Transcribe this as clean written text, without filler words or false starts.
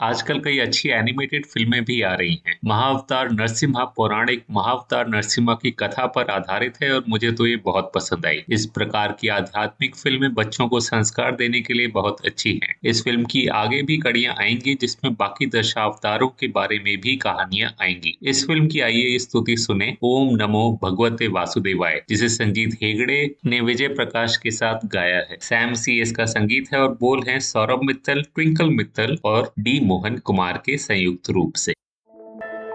आजकल कई अच्छी एनिमेटेड फिल्में भी आ रही हैं। महाअवतार नरसिम्हा पौराणिक महाअवतार नरसिम्हा की कथा पर आधारित है और मुझे तो ये बहुत पसंद आई। इस प्रकार की आध्यात्मिक फिल्में बच्चों को संस्कार देने के लिए बहुत अच्छी हैं। इस फिल्म की आगे भी कड़ियां आएंगी जिसमें बाकी दशावतारों के बारे में भी कहानियां आएंगी। इस फिल्म की आइए स्तुति सुने, ओम नमो भगवते वासुदेवाय, जिसे संजीत हेगड़े ने विजय प्रकाश के साथ गाया है। सैम सी एस का संगीत है और बोल हैं सौरभ मित्तल, ट्विंकल मित्तल और डी मोहन कुमार के संयुक्त रूप से।